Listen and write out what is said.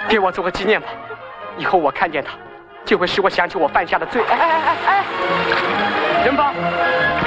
给我做个纪念吧，以后我看见它，就会使我想起我犯下的罪。哎，人吧。